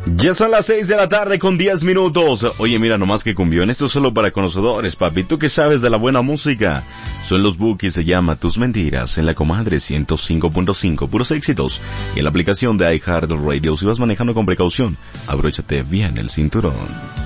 Ya son las 6 de la tarde con 10 minutos. Oye, mira, nomás que cumbión. Esto es solo para conocedores, papi. ¿Tú qué sabes de la buena música? Son los Bookies, se llama Tus Mentiras, en la Comadre 105.5, puros éxitos. Y en la aplicación de iHeartRadio, si vas manejando con precaución, abróchate bien el cinturón.